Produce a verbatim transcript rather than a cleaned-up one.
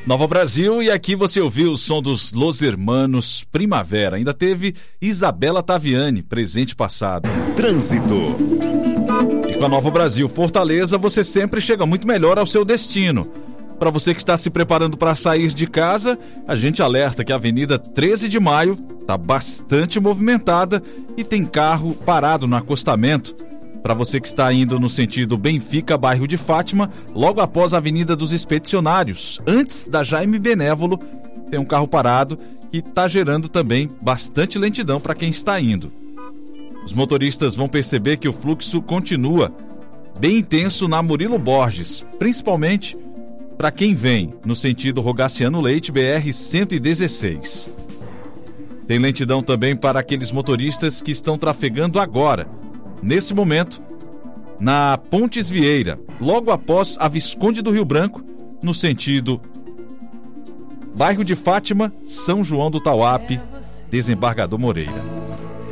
Nova Brasil, e aqui você ouviu o som dos Los Hermanos Primavera. Ainda teve Isabela Taviani, presente passado. Trânsito. E com a Nova Brasil Fortaleza, você sempre chega muito melhor ao seu destino. Para você que está se preparando para sair de casa, a gente alerta que a Avenida treze de maio está bastante movimentada e tem carro parado no acostamento. Para você que está indo no sentido Benfica, bairro de Fátima, logo após a Avenida dos Expedicionários, antes da Jaime Benévolo, tem um carro parado que está gerando também bastante lentidão para quem está indo. Os motoristas vão perceber que o fluxo continua bem intenso na Murilo Borges, principalmente para quem vem no sentido Rogaciano Leite, B R cento e dezesseis. Tem lentidão também para aqueles motoristas que estão trafegando agora, nesse momento, na Pontes Vieira, logo após a Visconde do Rio Branco, no sentido bairro de Fátima, São João do Tauape, Desembargador Moreira.